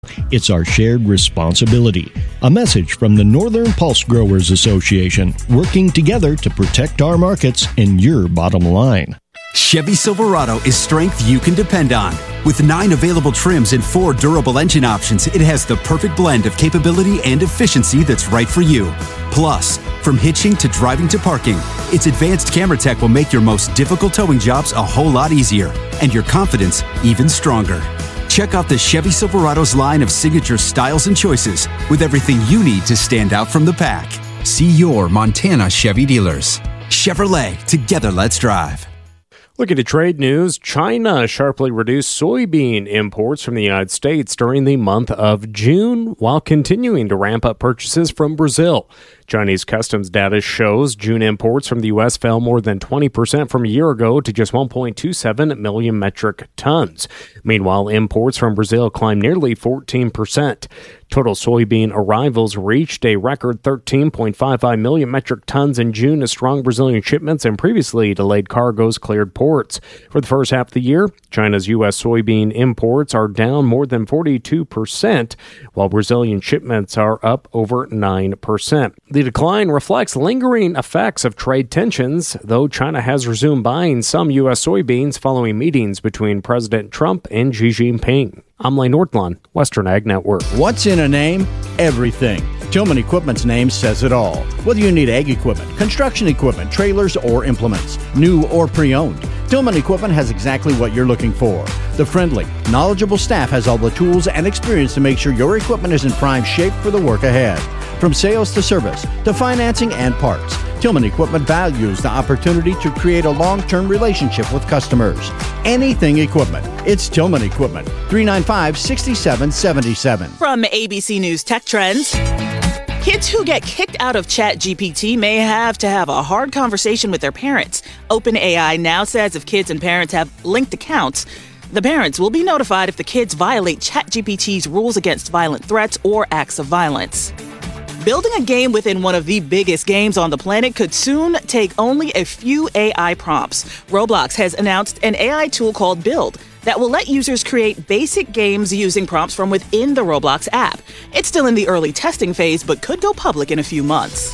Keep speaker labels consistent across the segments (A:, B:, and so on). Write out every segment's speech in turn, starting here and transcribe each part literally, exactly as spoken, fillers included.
A: It's our shared responsibility. A message from the Northern Pulse Growers Association, working together to protect our markets and your bottom line.
B: Chevy Silverado is strength you can depend on. With nine available trims and four durable engine options, it has the perfect blend of capability and efficiency that's right for you. Plus, from hitching to driving to parking, its advanced camera tech will make your most difficult towing jobs a whole lot easier and your confidence even stronger. Check out the Chevy Silverado's line of signature styles and choices with everything you need to stand out from the pack. See your Montana Chevy dealers. Chevrolet, together let's drive.
C: Looking at trade news, China sharply reduced soybean imports from the United States during the month of June, while continuing to ramp up purchases from Brazil. Chinese customs data shows June imports from the U S fell more than twenty percent from a year ago to just one point two seven million metric tons. Meanwhile, imports from Brazil climbed nearly fourteen percent. Total soybean arrivals reached a record thirteen point five five million metric tons in June as strong Brazilian shipments and previously delayed cargoes cleared ports. For the first half of the year, China's U S soybean imports are down more than forty-two percent, while Brazilian shipments are up over nine percent. The decline reflects lingering effects of trade tensions, though China has resumed buying some U S soybeans following meetings between President Trump and Xi Jinping. I'm Lane Nordlund, Western Ag Network.
D: What's in a name? Everything. Tillman Equipment's name says it all. Whether you need ag equipment, construction equipment, trailers, or implements, new or pre-owned, Tillman Equipment has exactly what you're looking for. The friendly, knowledgeable staff has all the tools and experience to make sure your equipment is in prime shape for the work ahead. From sales to service to financing and parts, Tillman Equipment values the opportunity to create a long-term relationship with customers. Anything equipment, it's Tillman Equipment. three nine five, six seven seven seven.
E: From A B C News Tech Trends. Kids who get kicked out of ChatGPT may have to have a hard conversation with their parents. OpenAI now says if kids and parents have linked accounts, the parents will be notified if the kids violate ChatGPT's rules against violent threats or acts of violence. Building a game within one of the biggest games on the planet could soon take only a few A I prompts. Roblox has announced an A I tool called Build that will let users create basic games using prompts from within the Roblox app. It's still in the early testing phase, but could go public in a few months.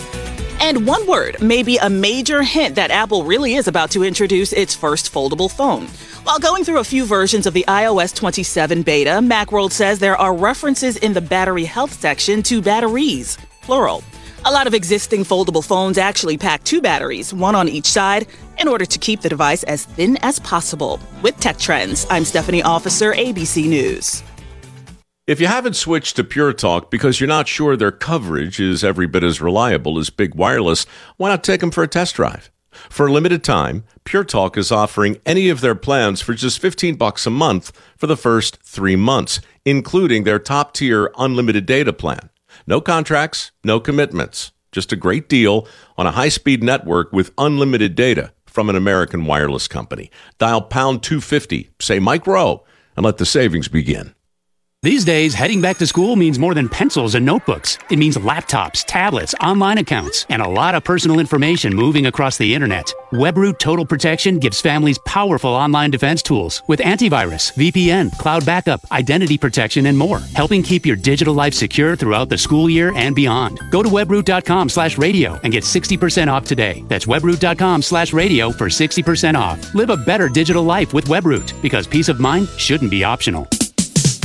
E: And one word may be a major hint that Apple really is about to introduce its first foldable phone. While going through a few versions of the i O S twenty-seven beta, Macworld says there are references in the battery health section to batteries, plural. A lot of existing foldable phones actually pack two batteries, one on each side, in order to keep the device as thin as possible. With Tech Trends, I'm Stephanie Officer, A B C News.
F: If you haven't switched to Pure Talk because you're not sure their coverage is every bit as reliable as Big Wireless, why not take them for a test drive? For a limited time, Pure Talk is offering any of their plans for just fifteen bucks a month for the first three months, including their top-tier unlimited data plan. No contracts, no commitments. Just a great deal on a high-speed network with unlimited data from an American wireless company. Dial pound two fifty, say Mike Rowe, and let the savings begin.
G: These days, heading back to school means more than pencils and notebooks. It means laptops, tablets, online accounts, and a lot of personal information moving across the internet. WebRoot Total Protection gives families powerful online defense tools with antivirus, V P N, cloud backup, identity protection, and more, helping keep your digital life secure throughout the school year and beyond. Go to webroot.com slash radio and get sixty percent off today. That's webroot.com slash radio for sixty percent off. Live a better digital life with WebRoot, because peace of mind shouldn't be optional.